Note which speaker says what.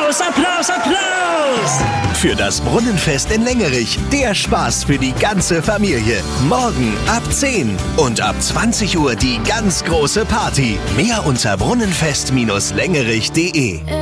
Speaker 1: Applaus, Applaus, Applaus!
Speaker 2: Für das Brunnenfest in Lengerich. Der Spaß für die ganze Familie. Morgen ab 10 und ab 20 Uhr die ganz große Party. Mehr unter brunnenfest-lengerich.de.